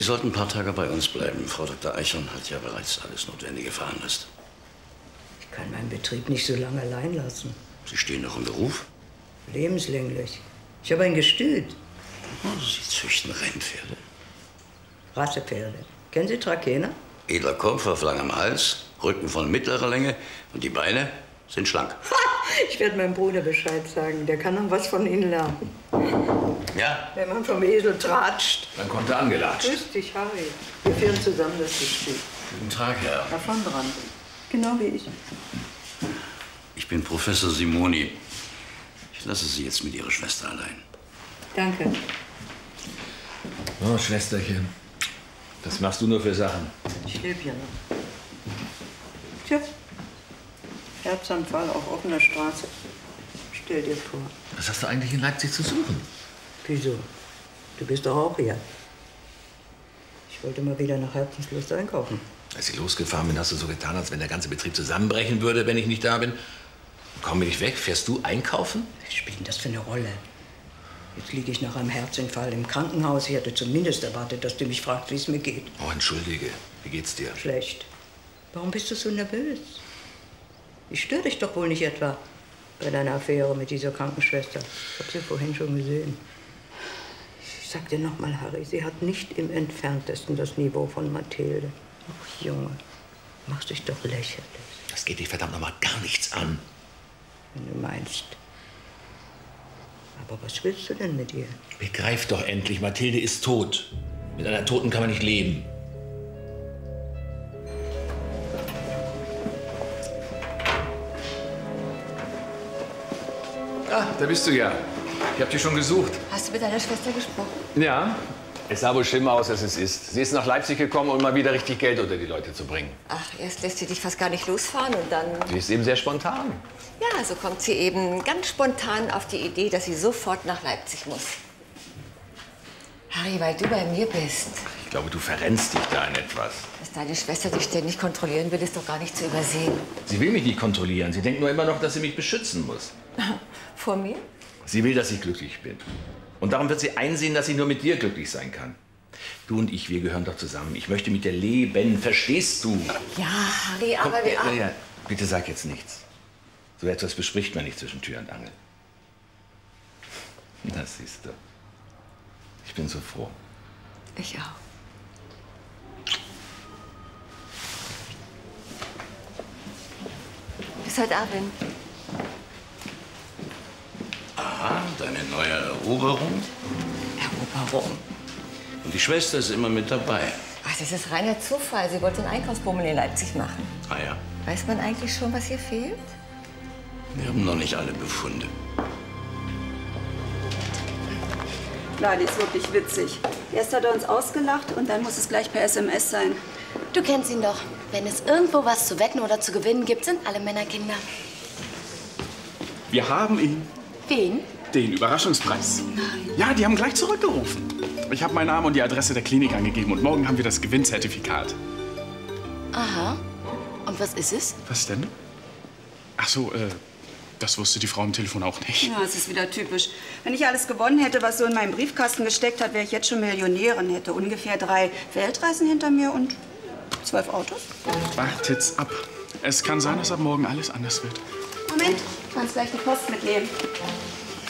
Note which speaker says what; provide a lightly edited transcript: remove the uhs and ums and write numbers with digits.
Speaker 1: Sie sollten ein paar Tage bei uns bleiben. Frau Dr. Eichhorn hat ja bereits alles Notwendige veranlasst.
Speaker 2: Ich kann meinen Betrieb nicht so lange allein lassen.
Speaker 1: Sie stehen noch im Beruf?
Speaker 2: Lebenslänglich. Ich habe ein Gestüt.
Speaker 1: Oh, Sie züchten Rennpferde.
Speaker 2: Rassepferde. Kennen Sie Trakehner?
Speaker 1: Edler Kopf auf langem Hals, Rücken von mittlerer Länge und die Beine sind schlank.
Speaker 2: Ich werde meinem Bruder Bescheid sagen. Der kann noch was von Ihnen lernen.
Speaker 1: Ja?
Speaker 2: Wenn man vom Esel tratscht.
Speaker 3: Dann kommt er angelatscht.
Speaker 2: Grüß dich, Harry. Wir führen zusammen das Gestüt.
Speaker 1: Guten Tag, Herr.
Speaker 2: Davon dran. Genau wie ich.
Speaker 1: Ich bin Professor Simoni. Ich lasse Sie jetzt mit Ihrer Schwester allein.
Speaker 2: Danke.
Speaker 3: Oh, Schwesterchen. Was machst du nur für Sachen?
Speaker 2: Ich lebe hier noch. Tja. Herzanfall auf offener Straße. Stell dir vor.
Speaker 3: Was hast du eigentlich in Leipzig zu suchen?
Speaker 2: Wieso? Du bist doch auch hier. Ich wollte mal wieder nach Herzenslust einkaufen.
Speaker 3: Als ich losgefahren bin, hast du so getan, als wenn der ganze Betrieb zusammenbrechen würde, wenn ich nicht da bin. Komm mir nicht weg. Fährst du einkaufen?
Speaker 2: Was spielt denn das für eine Rolle? Jetzt liege ich nach einem Herzinfarkt im Krankenhaus. Ich hätte zumindest erwartet, dass du mich fragst, wie es mir geht.
Speaker 3: Oh, entschuldige. Wie geht's dir?
Speaker 2: Schlecht. Warum bist du so nervös? Ich störe dich doch wohl nicht etwa bei deiner Affäre mit dieser Krankenschwester. Ich habe sie vorhin schon gesehen. Ich sag dir noch mal, Harry, sie hat nicht im Entferntesten das Niveau von Mathilde. Ach, Junge, machst dich doch lächerlich.
Speaker 3: Das geht dich verdammt noch mal gar nichts an.
Speaker 2: Wenn du meinst. Aber was willst du denn mit ihr?
Speaker 3: Begreif doch endlich, Mathilde ist tot. Mit einer Toten kann man nicht leben. Ah, da bist du ja. Ich hab dich schon gesucht.
Speaker 4: Hast du mit deiner Schwester gesprochen?
Speaker 3: Ja. Es sah wohl schlimmer aus, als es ist. Sie ist nach Leipzig gekommen, um mal wieder richtig Geld unter die Leute zu bringen.
Speaker 4: Ach, erst lässt sie dich fast gar nicht losfahren und dann...
Speaker 3: Sie ist eben sehr spontan.
Speaker 4: Ja, so kommt sie eben ganz spontan auf die Idee, dass sie sofort nach Leipzig muss. Harry, weil du bei mir bist.
Speaker 3: Ich glaube, du verrennst dich da in etwas.
Speaker 4: Dass deine Schwester dich ständig kontrollieren will, ist doch gar nicht zu übersehen.
Speaker 3: Sie will mich nicht kontrollieren. Sie denkt nur immer noch, dass sie mich beschützen muss.
Speaker 4: Vor mir?
Speaker 3: Sie will, dass ich glücklich bin. Und darum wird sie einsehen, dass sie nur mit dir glücklich sein kann. Du und ich, wir gehören doch zusammen. Ich möchte mit dir leben. Verstehst du?
Speaker 4: Ja, Harry, aber
Speaker 3: Komm, ja, bitte sag jetzt nichts. So etwas bespricht man nicht zwischen Tür und Angel. Das siehst du. Ich bin so froh.
Speaker 4: Ich auch. Bis heute Abend.
Speaker 1: Aha, deine neue Eroberung.
Speaker 4: Eroberung?
Speaker 1: Und die Schwester ist immer mit dabei.
Speaker 4: Ach, das ist reiner Zufall. Sie wollte einen Einkaufsbummel in Leipzig machen.
Speaker 1: Ah ja,
Speaker 4: Weiß man eigentlich schon, was ihr fehlt?
Speaker 1: wir haben noch nicht alle Befunde.
Speaker 5: Klar, die ist wirklich witzig. Erst hat er uns ausgelacht und dann muss es gleich per SMS sein.
Speaker 6: Du kennst ihn doch. Wenn es irgendwo was zu wetten oder zu gewinnen gibt, sind alle Männer Kinder.
Speaker 7: Wir haben ihn.
Speaker 6: Wen?
Speaker 7: Den Überraschungspreis. Nein. Ja, die haben gleich zurückgerufen. Ich habe meinen Namen und die Adresse der Klinik angegeben und morgen haben wir das Gewinnzertifikat.
Speaker 6: Aha. Und was ist es?
Speaker 7: Was denn? Ach so, das wusste die Frau am Telefon auch nicht.
Speaker 5: Ja, es ist wieder typisch. Wenn ich alles gewonnen hätte, was so in meinem Briefkasten gesteckt hat, wäre ich jetzt schon Millionärin. Hätte ungefähr 3 Weltreisen hinter mir und 12 Autos.
Speaker 7: Wartet's ab. Es kann sein, dass ab morgen alles anders wird.
Speaker 5: Moment, du kannst gleich die Post mitnehmen.